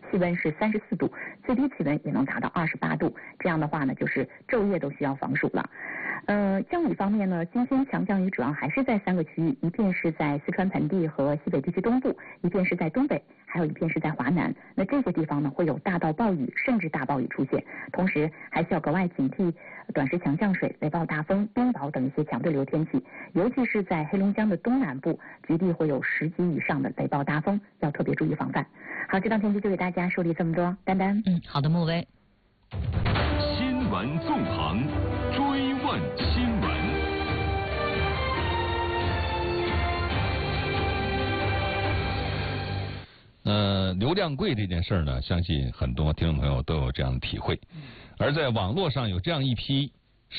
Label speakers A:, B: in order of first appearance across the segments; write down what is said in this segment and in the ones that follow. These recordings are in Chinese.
A: 气温是34度，最低气温也能达到28度。这样的话呢，就是昼夜都需要防暑了。降雨方面呢，今天强降雨主要还是在3个区域，一片是在四川盆地和西北地区东部，一片是在东北，还有一片是在华南。那这些地方呢，会有大到暴雨甚至大暴雨出现，同时还需要格外警惕短时强降水、雷暴大风、冰雹等一些强对流天气，尤其是在黑龙江的东南部，局地会有10级以上的雷暴大风，要特别注意防范。好，这档天气就给大家梳理这么多，丹丹。
B: 好的，穆薇。
C: 新闻纵横，追问新闻。
D: 流量贵这件事儿呢，相信很多听众朋友都有这样的体会。而在网络上有这样一批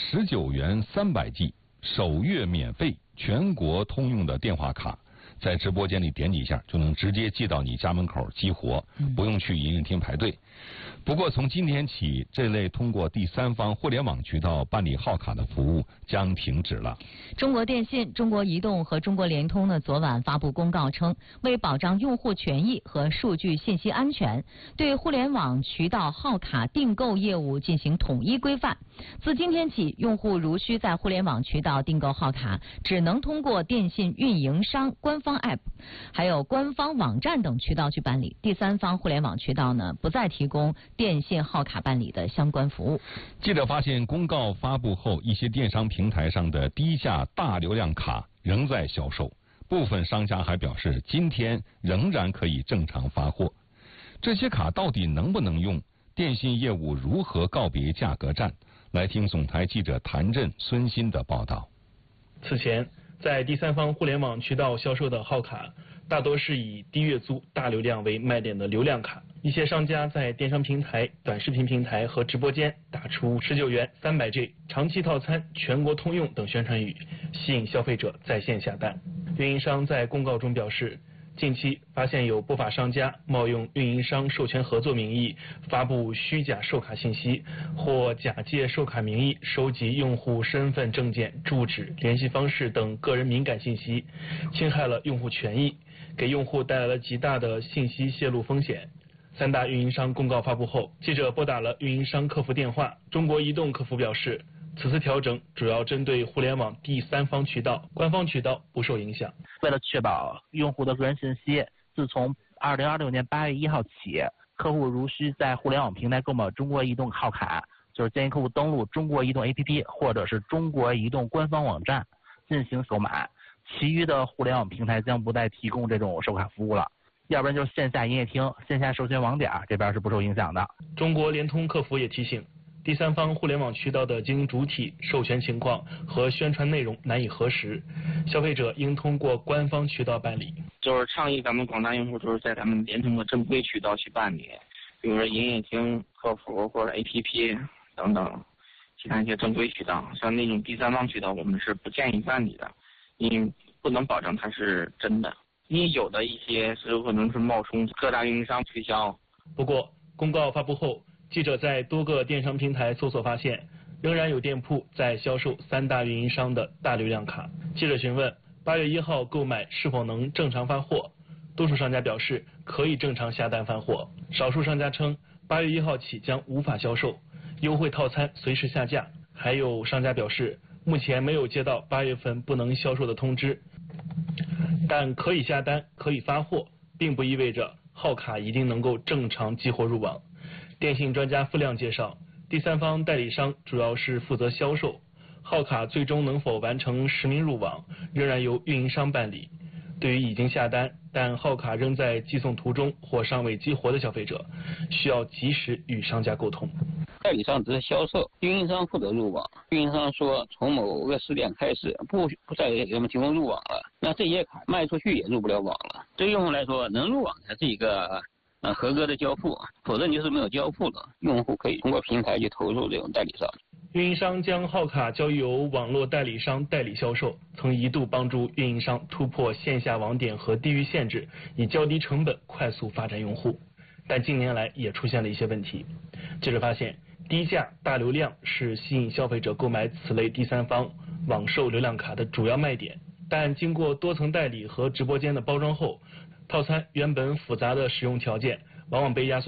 D: 19元300G 首月免费全国通用的电话卡，在直播间里点几下就能直接寄到你家门口激活，不用去营业厅排队。不过从今天起，这类通过第三方互联网渠道办理号卡的服务将停止了。
B: 中国电信、中国移动和中国联通呢，昨晚发布公告称，为保障用户权益和数据信息安全，对互联网渠道号卡订购业务进行统一规范。自今天起，用户如需在互联网渠道订购号卡，只能通过电信运营商官方 App 还有官方网站等渠道去办理。第三方互联网渠道呢，不再提供电信号卡办理的相关服务。
D: 记者发现，公告发布后，一些电商平台上的低价大流量卡仍在销售，部分商家还表示，今天仍然可以正常发货。这些卡到底能不能用？电信业务如何告别价格战？来听总台记者谭震、孙鑫的报道。
E: 此前，在第三方互联网渠道销售的号卡，大多是以低月租、大流量为卖点的流量卡。一些商家在电商平台、短视频平台和直播间打出19元300G 长期套餐全国通用等宣传语，吸引消费者在线下单。运营商在公告中表示，近期发现有不法商家冒用运营商授权合作名义发布虚假售卡信息，或假借售卡名义收集用户身份证件、住址、联系方式等个人敏感信息，侵害了用户权益，给用户带来了极大的信息泄露风险。3大运营商公告发布后，记者拨打了运营商客服电话，中国移动客服表示，此次调整主要针对互联网第三方渠道，官方渠道不受影响。
F: 为了确保用户的个人信息，自从2026年8月1号起，客户如需在互联网平台购买中国移动号卡，就是建议客户登录中国移动 APP 或者是中国移动官方网站进行购买，其余的互联网平台将不再提供这种售卡服务了。要不然就是线下营业厅、线下授权网点这边是不受影响的。
E: 中国联通客服也提醒，第三方互联网渠道的经营主体、授权情况和宣传内容难以核实，消费者应通过官方渠道办理。
G: 就是倡议咱们广大用户就是在咱们联通的正规渠道去办理，比如说营业厅、客服或者 APP 等等其他一些正规渠道。像那种第三方渠道，我们是不建议办理的，因为不能保证它是真的。因为有的一些是有可能是冒充各大运营商推销。
E: 不过，公告发布后，记者在多个电商平台搜索发现，仍然有店铺在销售3大运营商的大流量卡。记者询问8月1号购买是否能正常发货，多数商家表示可以正常下单发货，少数商家称8月1号起将无法销售，优惠套餐随时下架。还有商家表示，目前没有接到8月份不能销售的通知。但可以下单、可以发货，并不意味着号卡一定能够正常激活入网。电信专家付亮介绍，第三方代理商主要是负责销售，号卡最终能否完成实名入网，仍然由运营商办理。对于已经下单但号卡仍在寄送途中或尚未激活的消费者，需要及时与商家沟通。
H: 代理商只是销售，运营商负责入网。运营商说从某个时点开始不再给我们提供入网了，那这些卡卖出去也入不了网了。对于用户来说，能入网才是一个合格的交付，否则你就是没有交付了。用户可以通过平台去投诉这种代理商。
E: 运营商将号卡交由网络代理商代理销售，曾一度帮助运营商突破线下网点和地域限制，以较低成本快速发展用户。但近年来也出现了一些问题。记者发现，低价大流量是吸引消费者购买此类第三方网售流量卡的主要卖点，但经过多层代理和直播间的包装后，套餐原本复杂的使用条件往往被压缩